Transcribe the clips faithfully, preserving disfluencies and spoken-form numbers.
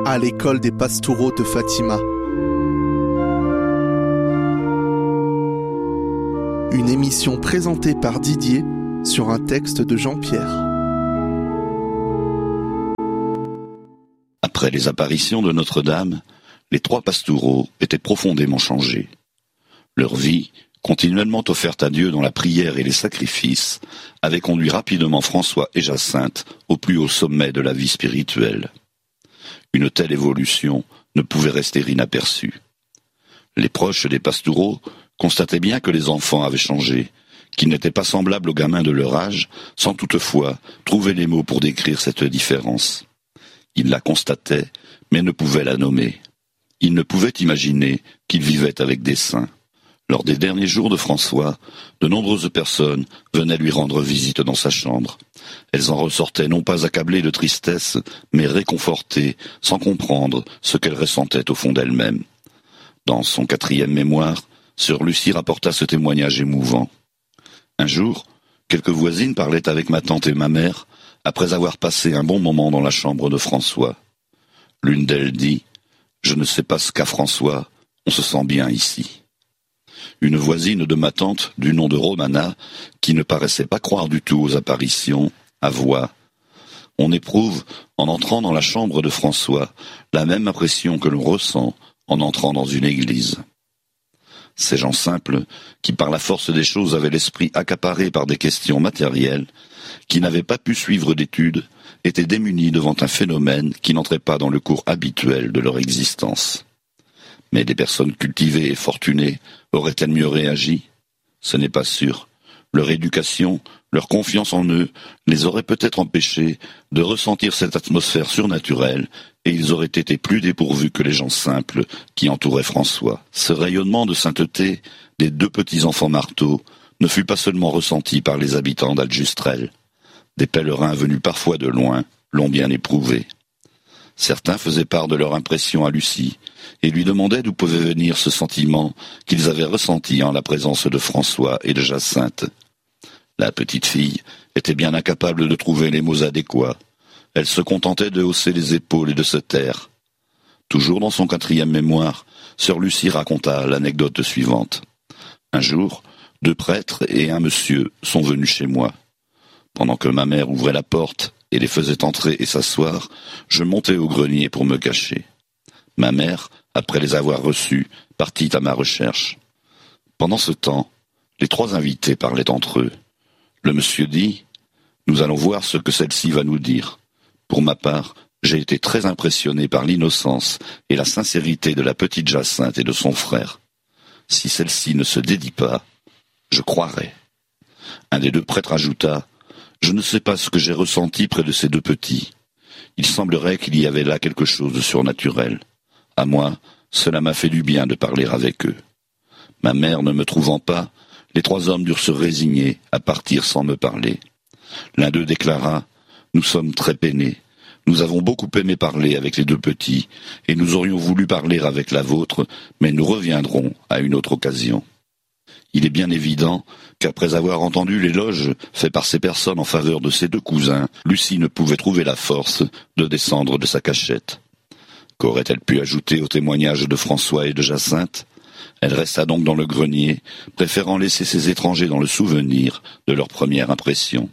à l'école des Pastoureaux de Fatima. Une émission présentée par Didier sur un texte de Jean-Pierre. Après les apparitions de Notre-Dame, les trois Pastoureaux étaient profondément changés. Leur vie, continuellement offerte à Dieu dans la prière et les sacrifices, avait conduit rapidement François et Jacinthe au plus haut sommet de la vie spirituelle. Une telle évolution ne pouvait rester inaperçue. Les proches des Pastoureaux constataient bien que les enfants avaient changé, qu'ils n'étaient pas semblables aux gamins de leur âge, sans toutefois trouver les mots pour décrire cette différence. Ils la constataient, mais ne pouvaient la nommer. Ils ne pouvaient imaginer qu'ils vivaient avec des saints. Lors des derniers jours de François, de nombreuses personnes venaient lui rendre visite dans sa chambre. Elles en ressortaient non pas accablées de tristesse, mais réconfortées, sans comprendre ce qu'elles ressentaient au fond d'elles-mêmes. Dans son quatrième mémoire, sœur Lucie rapporta ce témoignage émouvant. Un jour, quelques voisines parlaient avec ma tante et ma mère, après avoir passé un bon moment dans la chambre de François. L'une d'elles dit « Je ne sais pas ce qu'a François, on se sent bien ici ». Une voisine de ma tante, du nom de Romana, qui ne paraissait pas croire du tout aux apparitions, avoua « On éprouve, en entrant dans la chambre de François, la même impression que l'on ressent en entrant dans une église. » Ces gens simples, qui par la force des choses avaient l'esprit accaparé par des questions matérielles, qui n'avaient pas pu suivre d'études, étaient démunis devant un phénomène qui n'entrait pas dans le cours habituel de leur existence. Mais des personnes cultivées et fortunées auraient-elles mieux réagi ? Ce n'est pas sûr. Leur éducation, leur confiance en eux, les aurait peut-être empêchés de ressentir cette atmosphère surnaturelle, et ils auraient été plus dépourvus que les gens simples qui entouraient François. Ce rayonnement de sainteté des deux petits enfants marteaux ne fut pas seulement ressenti par les habitants d'Aljustrel. Des pèlerins venus parfois de loin l'ont bien éprouvé. Certains faisaient part de leur impression à Lucie et lui demandaient d'où pouvait venir ce sentiment qu'ils avaient ressenti en la présence de François et de Jacinthe. La petite fille était bien incapable de trouver les mots adéquats. Elle se contentait de hausser les épaules et de se taire. Toujours dans son quatrième mémoire, sœur Lucie raconta l'anecdote suivante. Un jour, deux prêtres et un monsieur sont venus chez moi. Pendant que ma mère ouvrait la porte et les faisait entrer et s'asseoir, je montais au grenier pour me cacher. Ma mère, après les avoir reçus, partit à ma recherche. Pendant ce temps, les trois invités parlaient entre eux. Le monsieur dit « Nous allons voir ce que celle-ci va nous dire. » Pour ma part, j'ai été très impressionné par l'innocence et la sincérité de la petite Jacinthe et de son frère. Si celle-ci ne se dédie pas, je croirai. Un des deux prêtres ajouta « Je ne sais pas ce que j'ai ressenti près de ces deux petits. Il semblerait qu'il y avait là quelque chose de surnaturel. À moi, cela m'a fait du bien de parler avec eux. » Ma mère ne me trouvant pas, les trois hommes durent se résigner à partir sans me parler. L'un d'eux déclara « Nous sommes très peinés. Nous avons beaucoup aimé parler avec les deux petits, et nous aurions voulu parler avec la vôtre, mais nous reviendrons à une autre occasion. » Il est bien évident qu'après avoir entendu l'éloge fait par ces personnes en faveur de ses deux cousins, Lucie ne pouvait trouver la force de descendre de sa cachette. Qu'aurait-elle pu ajouter au témoignage de François et de Jacinthe ? Elle resta donc dans le grenier, préférant laisser ces étrangers dans le souvenir de leur première impression.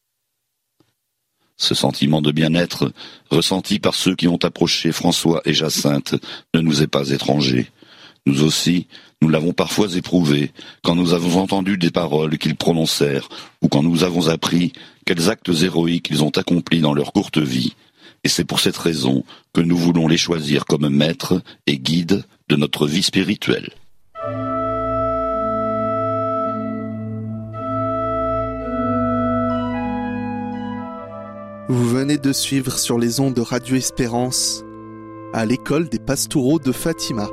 Ce sentiment de bien-être, ressenti par ceux qui ont approché François et Jacinthe, ne nous est pas étranger. Nous aussi, nous l'avons parfois éprouvé quand nous avons entendu des paroles qu'ils prononcèrent ou quand nous avons appris quels actes héroïques ils ont accomplis dans leur courte vie. Et c'est pour cette raison que nous voulons les choisir comme maîtres et guides de notre vie spirituelle. Vous venez de suivre sur les ondes de Radio Espérance à l'école des Pastoureaux de Fatima.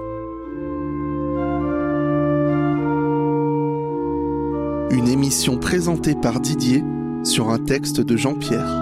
Une émission présentée par Didier sur un texte de Jean-Pierre.